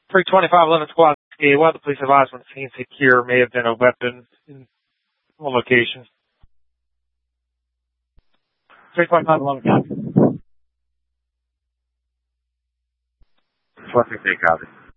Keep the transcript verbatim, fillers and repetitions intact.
three twenty-five eleven squad, while the police advised when seen secure may have been a weapon in one location. three twenty-five eleven copy. Traffic take copy.